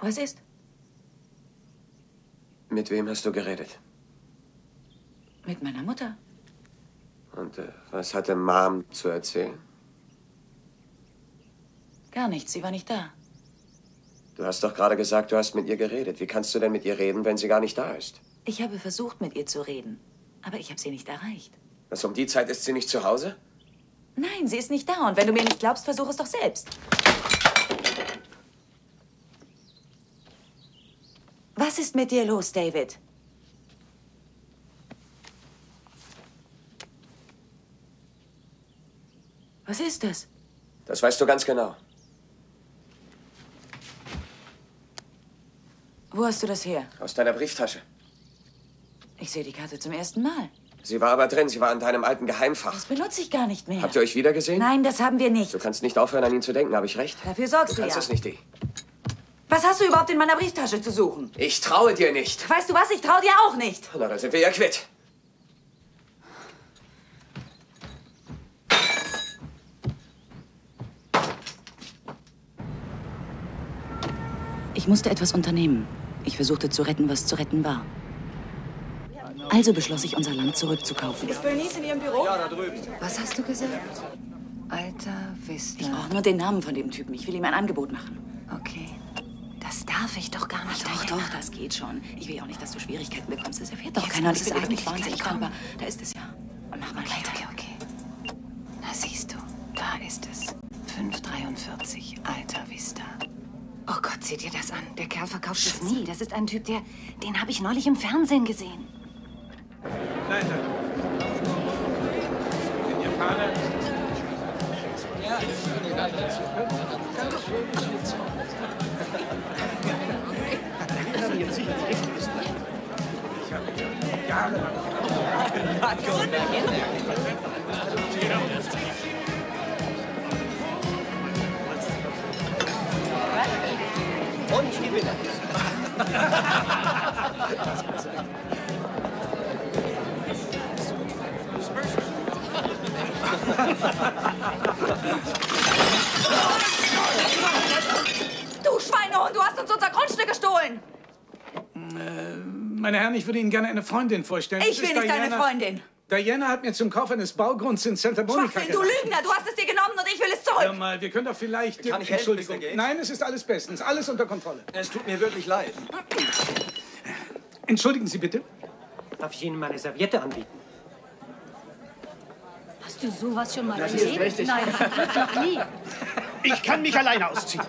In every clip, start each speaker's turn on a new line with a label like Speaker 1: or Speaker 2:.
Speaker 1: Was ist?
Speaker 2: Mit wem hast du geredet?
Speaker 1: Mit meiner Mutter.
Speaker 2: Und was hatte Mom zu erzählen?
Speaker 1: Gar nichts, sie war nicht da.
Speaker 2: Du hast doch gerade gesagt, du hast mit ihr geredet. Wie kannst du denn mit ihr reden, wenn sie gar nicht da ist?
Speaker 1: Ich habe versucht, mit ihr zu reden, aber ich habe sie nicht erreicht.
Speaker 2: Was, um die Zeit ist sie nicht zu Hause?
Speaker 1: Nein, sie ist nicht da. Und wenn du mir nicht glaubst, versuch es doch selbst. Was ist mit dir los, David? Was ist das?
Speaker 2: Das weißt du ganz genau.
Speaker 1: Wo hast du das her?
Speaker 2: Aus deiner Brieftasche.
Speaker 1: Ich sehe die Karte zum ersten Mal.
Speaker 2: Sie war aber drin. Sie war in deinem alten Geheimfach.
Speaker 1: Das benutze ich gar nicht mehr.
Speaker 2: Habt ihr euch wiedergesehen?
Speaker 1: Nein, das haben wir nicht.
Speaker 2: Du kannst nicht aufhören, an ihn zu denken. Habe ich recht?
Speaker 1: Dafür sorgst du ja.
Speaker 2: Du kannst es nicht, Dee.
Speaker 1: Was hast du überhaupt in meiner Brieftasche zu suchen?
Speaker 2: Ich traue dir nicht.
Speaker 1: Weißt du was? Ich traue dir auch nicht.
Speaker 2: Na, dann sind wir ja quitt.
Speaker 1: Ich musste etwas unternehmen. Ich versuchte zu retten, was zu retten war. Also beschloss ich, unser Land zurückzukaufen.
Speaker 3: Ist Bernice in Ihrem Büro?
Speaker 4: Ja, da drüben.
Speaker 3: Was hast du gesagt? Alta Vista.
Speaker 1: Ich brauche nur den Namen von dem Typen. Ich will ihm ein Angebot machen.
Speaker 3: Okay. Das darf ich doch gar nicht.
Speaker 1: Doch, das geht schon. Ich will ja auch nicht, dass du Schwierigkeiten bekommst. Das erfährt doch
Speaker 3: Jetzt
Speaker 1: keiner. Und
Speaker 3: muss
Speaker 1: ich bin
Speaker 3: es
Speaker 1: wirklich
Speaker 3: eigentlich
Speaker 1: wahnsinnig
Speaker 3: gleich kommen.
Speaker 1: dankbar. Da ist es ja. Und mach mal weiter.
Speaker 3: Okay. Na, siehst du. Da ist es. 543. Alta Vista. Oh Gott, sieh dir das an. Der Kerl verkauft es nie. Das ist ein Typ, den habe ich neulich im Fernsehen gesehen.
Speaker 4: Nein, nein. Den Japaner. Ja, ich habe jahrelang.
Speaker 5: Und ich gewinne.
Speaker 1: Du Schweinehund, du hast uns unser Grundstück gestohlen.
Speaker 4: Meine Herren, ich würde Ihnen gerne eine Freundin vorstellen.
Speaker 1: Ich will nicht deine Freundin.
Speaker 4: Diana hat mir zum Kauf eines Baugrunds in Santa Monica
Speaker 1: Schwachsinn, du Lügner, du hast es dir genommen und ich will es zurück.
Speaker 4: Hör mal, wir können doch vielleicht...
Speaker 5: Kann ich helfen,
Speaker 4: Entschuldigung.
Speaker 5: Mr. Gates?
Speaker 4: Nein, es ist alles bestens. Alles unter Kontrolle.
Speaker 5: Es tut mir wirklich leid.
Speaker 4: Entschuldigen Sie bitte.
Speaker 6: Darf ich Ihnen meine Serviette anbieten?
Speaker 7: Hast du sowas schon mal
Speaker 5: Das hier ist
Speaker 7: gesehen?
Speaker 5: richtig.
Speaker 7: Nein, noch nie.
Speaker 6: Ich kann mich alleine ausziehen.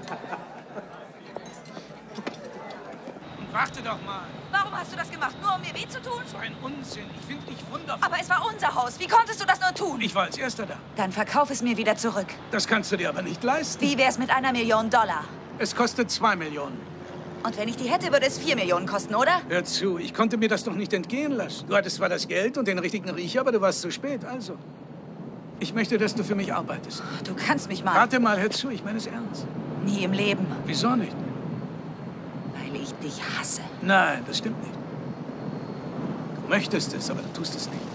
Speaker 4: Warte doch mal.
Speaker 1: Warum hast du das gemacht? Nur um mir weh zu tun?
Speaker 4: So ein Unsinn. Ich finde dich wundervoll.
Speaker 1: Aber es war unser Haus. Wie konntest du das nur tun?
Speaker 4: Ich war als Erster da.
Speaker 1: Dann verkauf es mir wieder zurück.
Speaker 4: Das kannst du dir aber nicht leisten.
Speaker 1: Wie wär's mit $1 Million?
Speaker 4: Es kostet 2 Millionen.
Speaker 1: Und wenn ich die hätte, würde es 4 Millionen kosten, oder?
Speaker 4: Hör zu, ich konnte mir das doch nicht entgehen lassen. Du hattest zwar das Geld und den richtigen Riecher, aber du warst zu spät. Also, ich möchte, dass du für mich arbeitest.
Speaker 1: Du kannst mich mal.
Speaker 4: Warte mal, hör zu, ich meine es ernst.
Speaker 1: Nie im Leben.
Speaker 4: Wieso nicht?
Speaker 1: Weil ich dich hasse.
Speaker 4: Nein, das stimmt nicht. Du möchtest es, aber du tust es nicht.